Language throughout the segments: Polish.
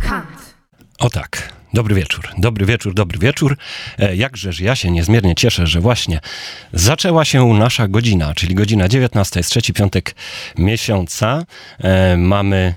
Kant. O tak, dobry wieczór, dobry wieczór, dobry wieczór. Jakżeż ja się niezmiernie cieszę, że właśnie zaczęła się nasza godzina, czyli godzina 19, jest trzeci piątek miesiąca. Mamy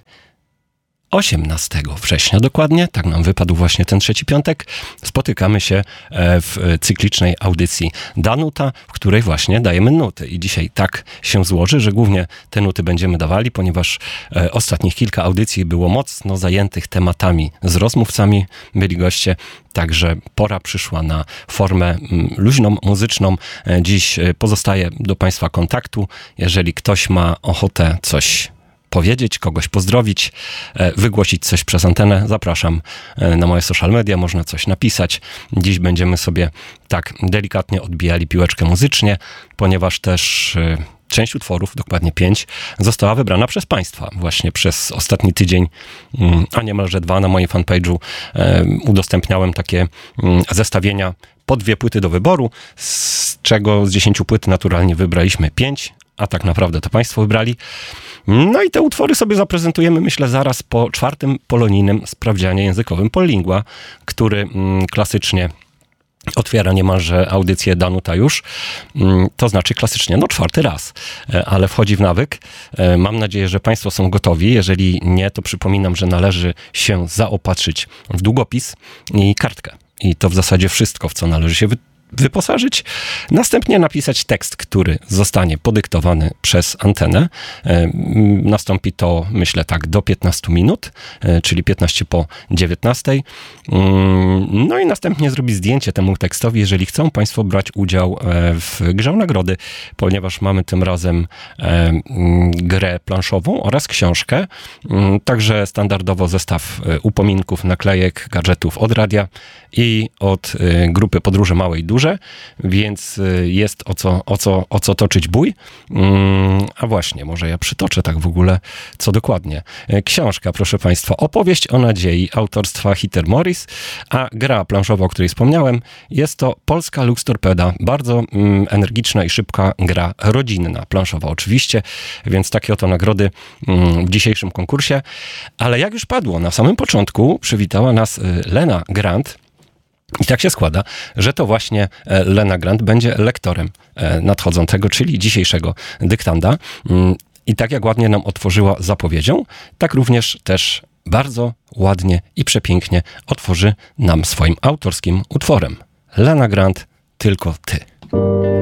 18 września dokładnie, tak nam wypadł właśnie ten trzeci piątek. Spotykamy się w cyklicznej audycji Danuta, w której właśnie dajemy nuty. I dzisiaj tak się złoży, że głównie te nuty będziemy dawali, ponieważ ostatnich kilka audycji było mocno zajętych tematami z rozmówcami, byli goście. Także pora przyszła na formę luźną, muzyczną. Dziś pozostaje do Państwa kontaktu. Jeżeli ktoś ma ochotę coś powiedzieć, kogoś pozdrowić, wygłosić coś przez antenę, zapraszam na moje social media, można coś napisać. Dziś będziemy sobie tak delikatnie odbijali piłeczkę muzycznie, ponieważ też część utworów, dokładnie 5, została wybrana przez Państwa. Właśnie przez ostatni tydzień, a niemalże 2 na moim fanpage'u udostępniałem takie zestawienia po 2 płyty do wyboru, z czego z 10 płyt naturalnie wybraliśmy 5, a tak naprawdę to Państwo wybrali. No i te utwory sobie zaprezentujemy, myślę, zaraz po 4. polonijnym sprawdzianie językowym Pollingua, który klasycznie otwiera niemalże audycję Danuta już. To znaczy klasycznie, 4. raz, ale wchodzi w nawyk. Mam nadzieję, że Państwo są gotowi. Jeżeli nie, to przypominam, że należy się zaopatrzyć w długopis i kartkę. I to w zasadzie wszystko, w co należy się wyposażyć. Następnie napisać tekst, który zostanie podyktowany przez antenę. Nastąpi to, myślę tak, do 15 minut, czyli 15 po 19. No i następnie zrobić zdjęcie temu tekstowi, jeżeli chcą Państwo brać udział w grze o nagrody, ponieważ mamy tym razem grę planszową oraz książkę. Także standardowo zestaw upominków, naklejek, gadżetów od radia i od grupy Podróże Małe i Duże, więc jest o co toczyć bój. A właśnie, może ja przytoczę tak w ogóle, co dokładnie. Książka, proszę Państwa, Opowieść o nadziei autorstwa Heather Morris, a gra planszowa, o której wspomniałem, jest to polska Lux Torpeda, bardzo energiczna i szybka gra rodzinna, planszowa oczywiście, więc takie oto nagrody w dzisiejszym konkursie. Ale jak już padło, na samym początku przywitała nas Lena Grant. I tak się składa, że to właśnie Lena Grant będzie lektorem nadchodzącego, czyli dzisiejszego dyktanda. I tak jak ładnie nam otworzyła zapowiedzią, tak również też bardzo ładnie i przepięknie otworzy nam swoim autorskim utworem. Lena Grant, Tylko ty.